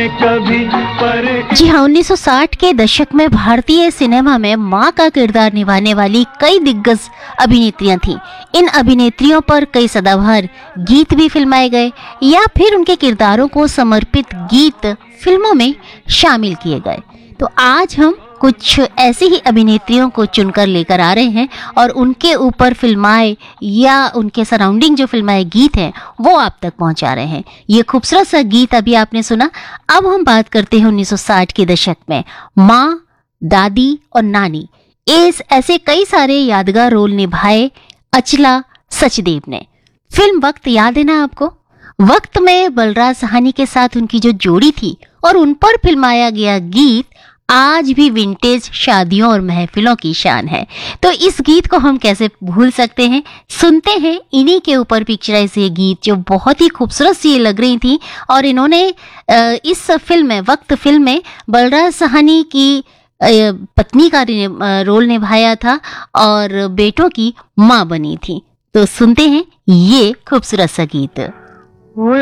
जी हाँ, 1960 के दशक में भारतीय सिनेमा में माँ का किरदार निभाने वाली कई दिग्गज अभिनेत्रियां थीं। इन अभिनेत्रियों पर कई सदाबहार गीत भी फिल्माए गए या फिर उनके किरदारों को समर्पित गीत फिल्मों में शामिल किए गए। तो आज हम कुछ ऐसी ही अभिनेत्रियों को चुनकर लेकर आ रहे हैं और उनके ऊपर फिल्माए या उनके सराउंडिंग जो फिल्माए गीत हैं वो आप तक पहुंचा रहे हैं। ये खूबसूरत सा गीत अभी आपने सुना। अब हम बात करते हैं 1960 के दशक में माँ, दादी और नानी ऐसे कई सारे यादगार रोल निभाए अचला सचदेव ने। फिल्म वक्त याद है ना आपको? वक्त में बलराज साहनी के साथ उनकी जो जोड़ी थी और उन पर फिल्माया गया गीत आज भी विंटेज शादियों और महफिलों की शान है। तो इस गीत को हम कैसे भूल सकते हैं। सुनते हैं इन्हीं के ऊपर पिक्चराइज ये गीत जो बहुत ही खूबसूरत सी लग रही थी और इन्होंने इस फिल्म में, वक्त फिल्म में बलराज साहनी की पत्नी का रोल निभाया था और बेटों की माँ बनी थी। तो सुनते हैं ये खूबसूरत सा गीत।